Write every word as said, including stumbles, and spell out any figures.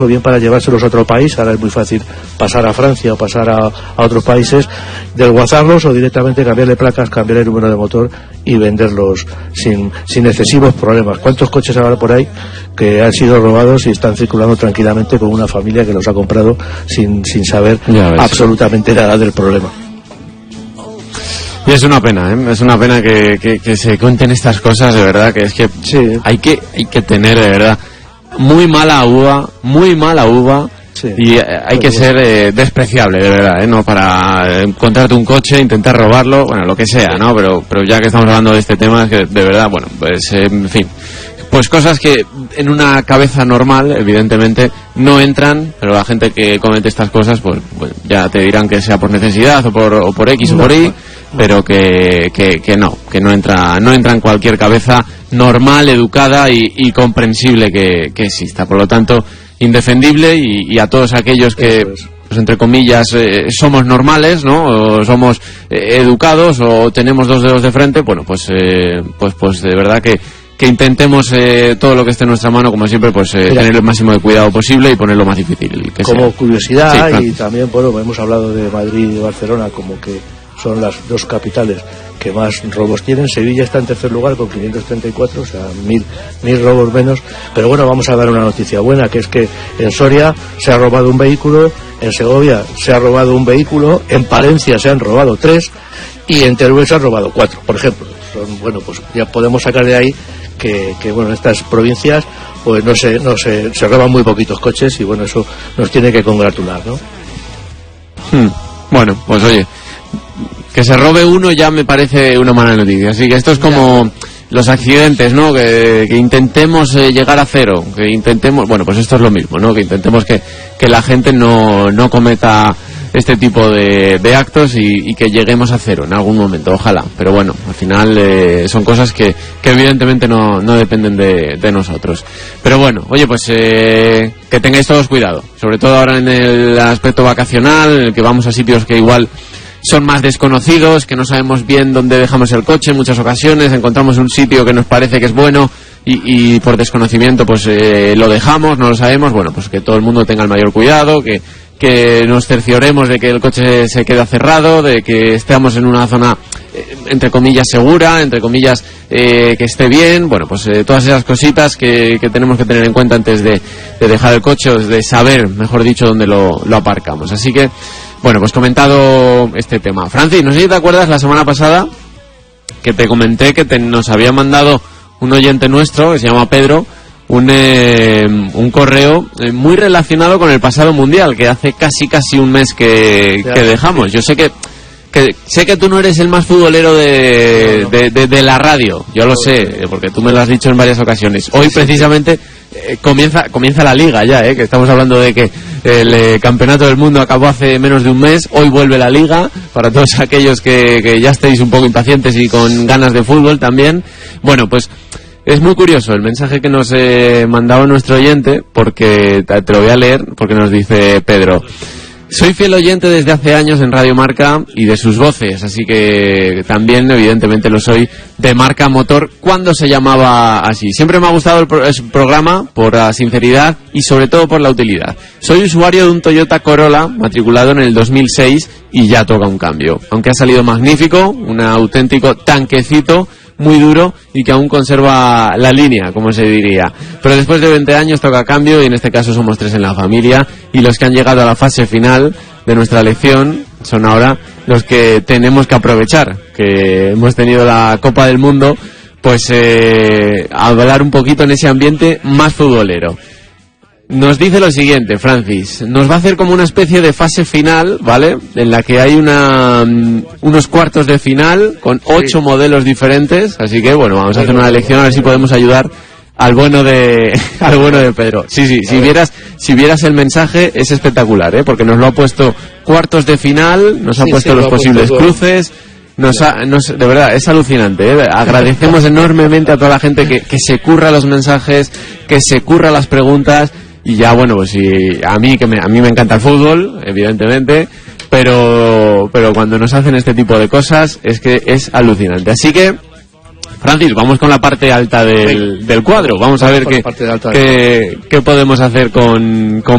bien para llevárselos a otro país. Ahora es muy fácil pasar a Francia o pasar a, a otros países, desguazarlos o directamente cambiarle placas, cambiar el número de motor y venderlos sin, sin excesivos problemas. ¿Cuántos coches habrá por ahí que han sido robados y están circulando tranquilamente con una familia que los ha comprado sin, sin saber absolutamente nada del problema? Y es una pena, ¿eh? Es una pena que, que, que se cuenten estas cosas, de verdad, que es que sí. hay que hay que tener, de verdad, muy mala uva, muy mala uva, sí. y eh, hay que ser eh, despreciable, de verdad, ¿eh? No para encontrarte un coche, intentar robarlo, bueno, lo que sea, ¿no? Pero pero ya que estamos hablando de este tema, es que de verdad, bueno, pues eh, en fin, pues cosas que en una cabeza normal, evidentemente, no entran, pero la gente que comete estas cosas, pues, pues ya te dirán que sea por necesidad o por o por X o por Y. Pero que, que, que no, que no entra, no entra en cualquier cabeza normal, educada y, y comprensible que, que exista. Por lo tanto, indefendible y, y a todos aquellos que, pues entre comillas, eh, somos normales, ¿no? O somos eh, educados o tenemos dos dedos de frente, bueno, pues, eh, pues, pues de verdad que, que intentemos eh, todo lo que esté en nuestra mano, como siempre, pues eh, tener el máximo de cuidado posible y poner lo más difícil que como sea. Curiosidad, sí, y también, bueno, hemos hablado de Madrid y Barcelona como que son las dos capitales que más robos tienen. Sevilla está en tercer lugar con quinientos treinta y cuatro, o sea, mil, mil robos menos. Pero bueno, vamos a dar una noticia buena, que es que en Soria se ha robado un vehículo, en Segovia se ha robado un vehículo, en Palencia se han robado tres y en Teruel se han robado cuatro, por ejemplo. Son, bueno, pues ya podemos sacar de ahí que, que bueno, en estas provincias pues no se, no se, se roban muy poquitos coches y bueno, eso nos tiene que congratular, ¿no? Hmm. Bueno, pues oye, que se robe uno ya me parece una mala noticia. Así que esto es como los accidentes, ¿no? Que, que intentemos eh, llegar a cero, que intentemos, bueno, pues esto es lo mismo, ¿no? Que intentemos que, que la gente no, no cometa este tipo de, de actos y, y que lleguemos a cero en algún momento, ojalá. Pero bueno, al final eh, son cosas que, que evidentemente no, no dependen de, de nosotros. Pero bueno, oye, pues eh, que tengáis todos cuidado, sobre todo ahora en el aspecto vacacional, en el que vamos a sitios que igual son más desconocidos, que no sabemos bien dónde dejamos el coche en muchas ocasiones, encontramos un sitio que nos parece que es bueno y, y por desconocimiento pues eh, lo dejamos, no lo sabemos. Bueno, pues que todo el mundo tenga el mayor cuidado, que, que nos cercioremos de que el coche se quede cerrado, de que estemos en una zona eh, entre comillas segura, entre comillas eh, que esté bien. Bueno, pues eh, todas esas cositas que, que tenemos que tener en cuenta antes de, de dejar el coche, o de saber, mejor dicho, dónde lo, lo aparcamos. Así que bueno, pues comentado este tema. Francis, no sé si te acuerdas la semana pasada que te comenté que te, nos había mandado un oyente nuestro, que se llama Pedro, un, eh, un correo eh, muy relacionado con el pasado mundial, que hace casi casi un mes que, que dejamos. Yo sé que, que sé que tú no eres el más futbolero de, de, de, de la radio, yo lo sé, porque tú me lo has dicho en varias ocasiones. Hoy precisamente eh, comienza comienza la liga ya, eh, que estamos hablando de que el eh, campeonato del mundo acabó hace menos de un mes. Hoy vuelve la liga, para todos aquellos que, que ya estéis un poco impacientes y con ganas de fútbol también. Bueno, pues es muy curioso el mensaje que nos eh, mandaba nuestro oyente, porque te, te lo voy a leer, porque nos dice Pedro: soy fiel oyente desde hace años en Radio Marca y de sus voces, así que también evidentemente lo soy de Marca Motor cuando se llamaba así. Siempre me ha gustado el, pro- el programa por la sinceridad y sobre todo por la utilidad. Soy usuario de un Toyota Corolla matriculado en el dos mil seis y ya toca un cambio. Aunque ha salido magnífico, un auténtico tanquecito muy duro y que aún conserva la línea, como se diría. Pero después de veinte años toca cambio y en este caso somos tres en la familia y los que han llegado a la fase final de nuestra lección son ahora los que tenemos que aprovechar, que hemos tenido la Copa del Mundo, pues eh, a hablar un poquito en ese ambiente más futbolero. Nos dice lo siguiente, Francis: nos va a hacer como una especie de fase final, ¿vale? En la que hay una um, unos cuartos de final con ocho sí. modelos diferentes, así que bueno, vamos a hacer una elección a ver si podemos ayudar al bueno de al bueno de Pedro. Sí, sí, si vieras si vieras el mensaje es espectacular, ¿eh? Porque nos lo ha puesto cuartos de final, nos ha sí, puesto sí, los posibles puesto cruces. Nos ha, nos, de verdad, es alucinante, ¿eh? Agradecemos enormemente a toda la gente que, que se curra los mensajes, que se curra las preguntas. Y ya, bueno, pues si a mí que me, a mí me encanta el fútbol, evidentemente, pero pero cuando nos hacen este tipo de cosas es que es alucinante. Así que, Francis, vamos con la parte alta del, del cuadro. Vamos a ver qué, qué, qué podemos hacer con, con